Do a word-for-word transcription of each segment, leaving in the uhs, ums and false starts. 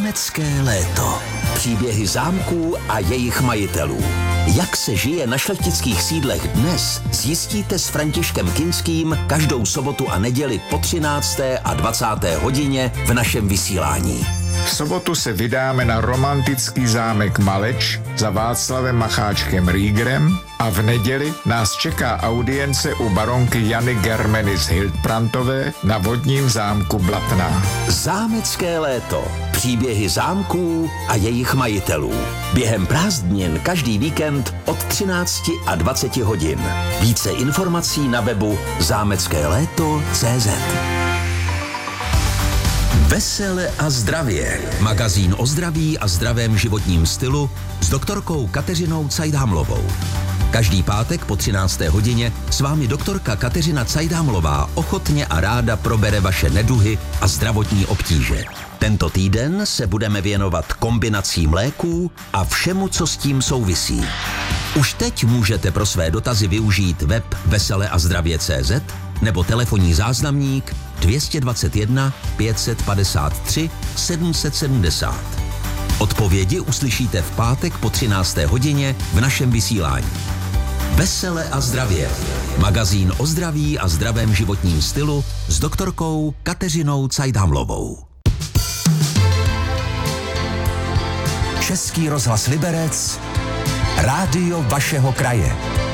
Zámecké léto. Příběhy zámků a jejich majitelů. Jak se žije na šlechtických sídlech dnes, zjistíte s Františkem Kinským každou sobotu a neděli po třinácté a dvacáté hodině v našem vysílání. V sobotu se vydáme na romantický zámek Maleč za Václavem Macháčkem Riegerem a v neděli nás čeká audience u baronky Jany Germeny z Hildbrandtové na vodním zámku Blatná. Zámecké léto. Příběhy zámků a jejich majitelů. Během prázdnin každý víkend od třinácti a dvaceti hodin. Více informací na webu zámecké léto tečka cé zet. Vesele a zdravě. Magazín o zdraví a zdravém životním stylu s doktorkou Kateřinou Cajdhamlovou. Každý pátek po třinácté hodině s vámi doktorka Kateřina Cajdhamlová ochotně a ráda probere vaše neduhy a zdravotní obtíže. Tento týden se budeme věnovat kombinacím léků a všemu, co s tím souvisí. Už teď můžete pro své dotazy využít web vesele a zdravě tečka cé zet nebo telefonní záznamník dvě stě dvacet jedna pět set padesát tři sedm set sedmdesát. Odpovědi uslyšíte v pátek po třinácté hodině v našem vysílání. Vesele a zdravě. Magazín o zdraví a zdravém životním stylu s doktorkou Kateřinou Cajdhamlovou. Český rozhlas Liberec, rádio vašeho kraje.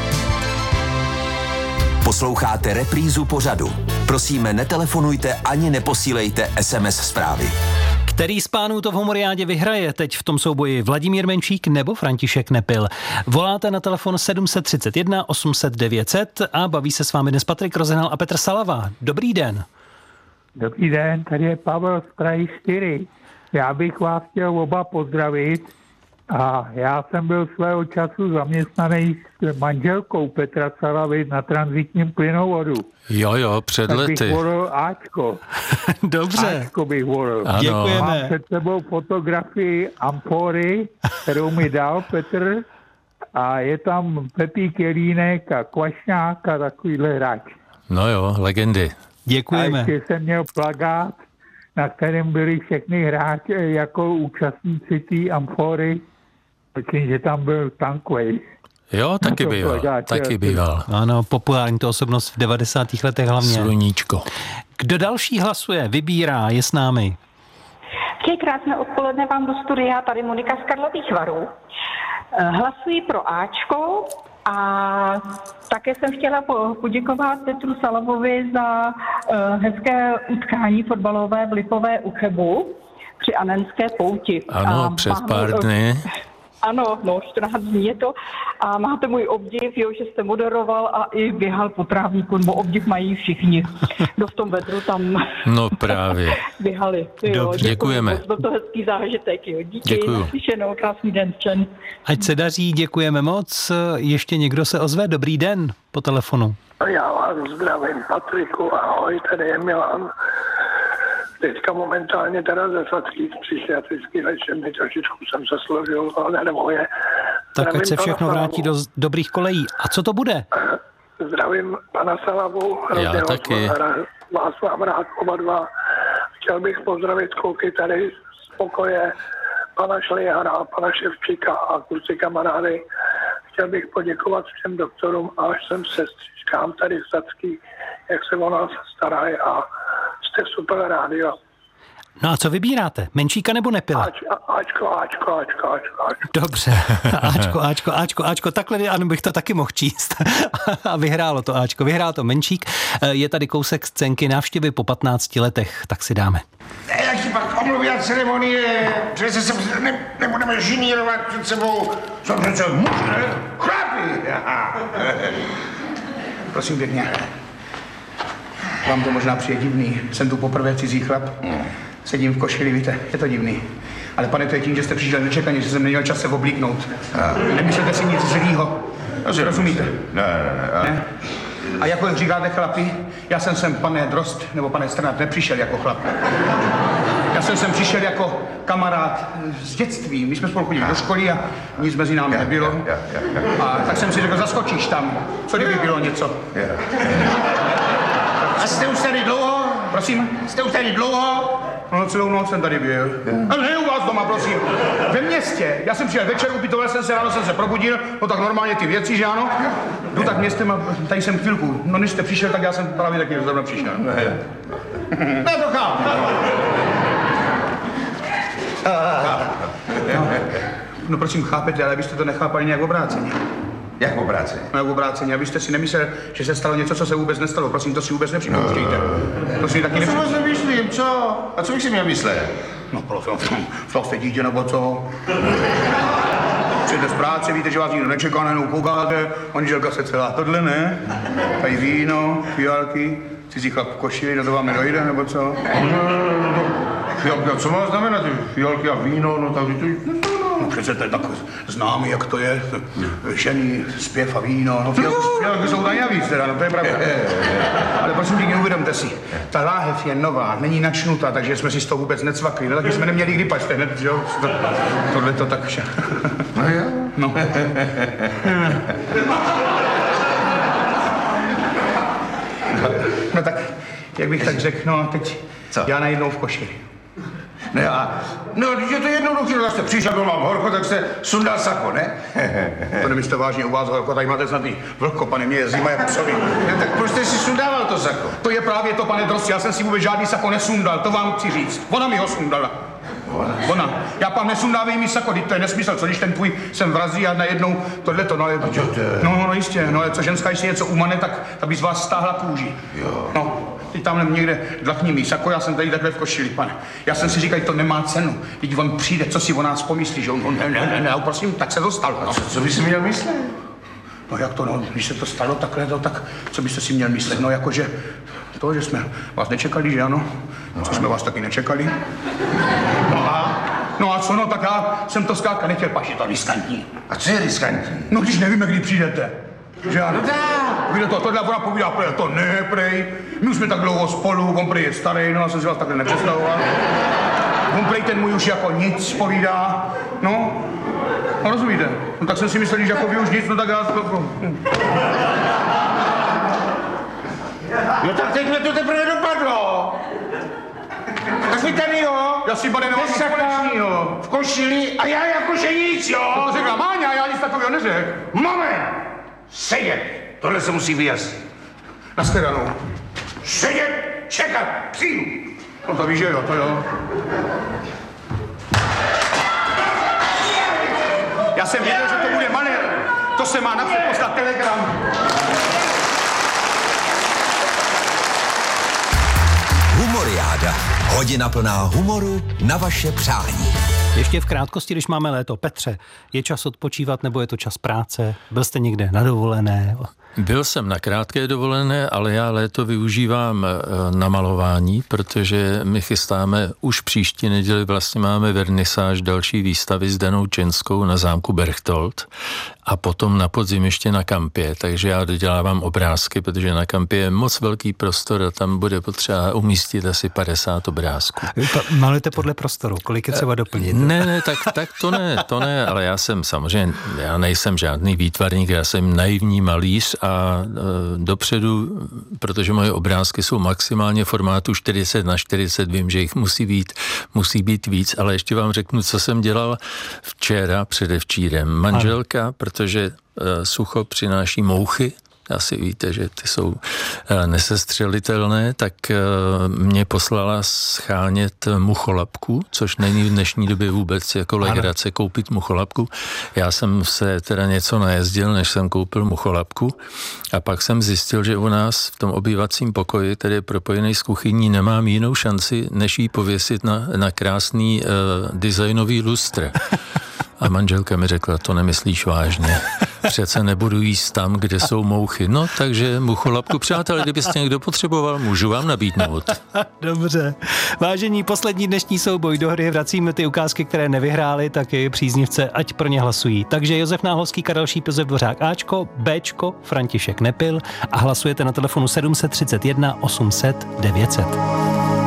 Posloucháte reprízu pořadu. Prosíme, netelefonujte ani neposílejte es em es zprávy. Který z pánů to v Humoriádě vyhraje teď v tom souboji? Vladimír Menšík nebo František Nepil? Voláte na telefon sedm set třicet jedna osm set devět set a baví se s vámi dnes Patrik Rozenhal a Petr Salava. Dobrý den. Dobrý den, tady je Pavel z Prahy čtyři. Já bych vás chtěl oba pozdravit. A já jsem byl svého času zaměstnaný s manželkou Petra Salavy na tranzitním plynovodu. Jo, jo, před tak lety. bych volil Ačko. Dobře. Ačko bych volil. Ano. Děkujeme. Mám před sebou fotografii amfory, kterou mi dal Petr. A je tam Pepík Jelínek a Kvašňák a takovýhle hráč. No jo, legendy. Děkujeme. A ještě jsem měl plakát, na kterém byli všechny hráči jako účastníci té amfory. Myslím, že tam byl Tankway. Jo, taky býval, taky býval. Ano, populární to osobnost v devadesátých letech hlavně. Sluníčko. Kdo další hlasuje, vybírá, je s námi? Přeji krásné odpoledne vám do studia, tady Monika z Karlových Varů. Hlasuji pro Ačko a také jsem chtěla poděkovat Petru Salavovi za hezké utkání fotbalové v Lipové u Chebu při Anenské pouti. Ano, a před mám, pár dny. Ano, no, čtrnáct dní je to. A máte můj obdiv, jo, že jste moderoval a i běhal po trávníku, nebo obdiv mají všichni, kdo v tom vedru tam No právě. běhali. Jo, Dobře. Děkujeme. Byl to hezký zážitek, jo. Díky, Děkuju. naslyšenou, krásný den, čen. Ať se daří, děkujeme moc. Ještě někdo se ozve, dobrý den po telefonu. Já vás zdravím, Patriku, ahoj, tady je Milan. Teďka momentálně teda ze Sadských psychiatrických léčebny trošičku jsem se složil, ale nebo je. Tak Zdravím ať se pana všechno Salavu. vrátí do z- dobrých kolejí. A co to bude? Zdravím pana Salavu, hrozně Já vás taky. mám rád- vás mám rád oba dva. Chtěl bych pozdravit kluky tady z pokoje, pana Šlihara, pana Ševčíka a kluci kamarády. Chtěl bych poděkovat všem doktorům a všem sestřičkám tady v Sadský, jak se o nás starají a jste super rádio. No a co vybíráte? Menšíka nebo Nepila? Ač, Ačko, Ačko, Ačko, Ačko, Ačko. Dobře. Ačko, Ačko, Ačko, Ačko. Takhle ano, bych to taky mohl číst. A vyhrálo to Ačko. Vyhrál to Menšík. Je tady kousek scénky návštěvy po patnácti letech. Tak si dáme. Jak ti pak omluví a ceremonie, přece se ne, nebudeme žinírovat před sebou. Jsem přece muž, ne? Chlapi! Prosím pěkně. Vám to možná přijde divný. Jsem tu poprvé cizí chlap. Sedím v košili, víte, je to divný. Ale pane, to je tím, že jste přišel nečekaně, že jsem neměl čas se oblíknout. Nemyslete si nic zlýho. Rozumíte? Ne, ne, ne. Ne? A jako říkáte chlapi, já jsem sem, pane Drost, nebo pane Strnad, nepřišel jako chlap. Já jsem sem přišel jako kamarád z dětství. My jsme spolu chodili do školy a nic mezi námi nebylo. A tak jsem si řekl, zaskočíš tam, co kdyby bylo něco. A jste už tady dlouho? Prosím? Jste už tady dlouho? No, celou noc jsem tady byl. A ne u vás doma, prosím. Ve městě. Já jsem přijel večer, upitoval jsem se, ráno jsem se probudil, no tak normálně ty věci, že ano? Jdu tak městem a tady jsem chvilku. No než jste přišel, tak já jsem právě taky zrovna přišel. Ne, ne to chápu. No, no prosím, chápete, ale byste to nechápali nějak obráceně. Jak obráceně? No, jak obráceně, abyste si nemyslel, že se stalo něco, co se vůbec nestalo. Prosím, to si vůbec nepřipouštějte. To si taky nepřipouštějte. nepřipouštějte. Co myslím, co? A co bych si měl myslet? No prosím, fakt jste dítě nebo co? Přijete z práce, víte, že vás nikdo nečeká, najednou koukáte, manželka se celá tohle, ne? Tady víno, fialky, cizí chlap v košili, no to vám nedojde, nebo co? Fialky, a co má znamenat ty fialky a víno, no tak to... No přece to je tak známý, jak to je, ženy, zpěv a víno, no fialky, fialky jsou tady navíc teda, no to je pravda. Ale prosím pěkně, uvědomte si, ta láhev je nová, není načnutá, takže jsme si z toho vůbec necvakli, no taky jsme neměli kdy pačte hned, že jo? To, tohle to tak vše. No jo? No. No tak, jak bych tak řekl, no teď co? Já najednou v košili. Ne, a, no, když je to jednoduché, že jste přišel, byl mám horko, tak jste sundal sako, ne? To nemyslíte vážně u vás horko, tady máte snad vlhko, pane, mě je zima jak psovi. Ne, tak proč jste si sundával to sako? To je právě to, pane Drosti, já jsem si vůbec žádný sako nesundal, to vám chci říct. Ona mi ho sundala. Ona? Ona. Já pán nesundávej mi sako, to je nesmysl, co když ten tvůj sem vrazí a najednou tohleto, no ale... No, no jistě, no ale co ženská, když si něco umane, tak, tak by z vás stáhla kůži. Jo. No, teď tam někde dlachní mi sako, já jsem tady takhle v košili, pane. Já jsem si říkal, to nemá cenu, teď on přijde, co si o nás pomyslí, že on, on ne, ne, ne, ne, prosím, tak se to stalo. No. Co, co by si měl myslet? No jak to, no, když se to stalo takhle, to, tak co byste si měl myslet? No jakože to, že jsme vás nečekali, že ano? Co jsme vás taky nečekali? No a? No a co, no, tak já jsem to zkrátka nechtěl, pač je to riskantní. A co je riskantní? No když nevíme, kdy přijdete. Že ano? No tak. Víte to, tohle ona povídá, prej, to ne, prej. My už jsme tak dlouho spolu, on prej je starý, no já jsem si vás takhle nepředstavoval. On prej ten můj už jako nic povídá, no. No rozumíte? No tak jsem si myslel, že jako vy už nic, no tak já... No tak teď to teprve dopadlo. Tak mi tady, jo. Já si pane nemám nic společného. V košili a já jako že nic, jo. To řekla Máňa, já nic takového neřekl. Moment! Sedět! Tohle se musí vyjasnit. Nashledanou. Sedět! Čekat! Přijdu! No to víš, že jo, to jo. Já jsem věděl, že to bude manér. To se má napřed poslat telegram. Humoriáda. Hodina plná humoru na vaše přání. Ještě v krátkosti, když máme léto. Petře, je čas odpočívat nebo je to čas práce? Byl jste někde na dovolené? Byl jsem na krátké dovolené, ale já léto využívám na malování, protože my chystáme už příští neděli, vlastně máme vernisáž další výstavy s Danou Čenskou na zámku Berchtold a potom na podzim ještě na kampě, takže já dodělávám obrázky, protože na kampě je moc velký prostor a tam bude potřeba umístit asi padesát obrázků. Vy malujete podle prostoru, kolik je třeba doplnit? Ne, ne, tak, tak to ne, to ne, ale já jsem samozřejmě, já nejsem žádný výtvarník, já jsem naivní malíř a e, dopředu, protože moje obrázky jsou maximálně formátu čtyřicet na čtyřicet, vím, že jich musí být, musí být víc, ale ještě vám řeknu, co jsem dělal včera, předevčírem. Manželka, protože e, sucho přináší mouchy, asi víte, že ty jsou nesestřelitelné, tak mě poslala schánět mucholapku, což není v dnešní době vůbec jako legrace koupit mucholapku. Já jsem se teda něco najezdil, než jsem koupil mucholapku a pak jsem zjistil, že u nás v tom obývacím pokoji, který je propojený s kuchyní, nemám jinou šanci, než jí pověsit na, na krásný uh, designový lustr. A manželka mi řekla, to nemyslíš vážně. Přece nebudu jíst tam, kde jsou mouchy. No, takže mucholapku, přátelé, kdybyste někdo potřeboval, můžu vám nabídnout. Dobře. Vážení, poslední dnešní souboj do hry, vracíme ty ukázky, které nevyhrály, tak je příznivce, ať pro ně hlasují. Takže Josef Náhlovský, Karel Šíp, Josef Dvořák Ačko, Bčko, František Nepil a hlasujete na telefonu sedm set třicet jedna osm set devět set.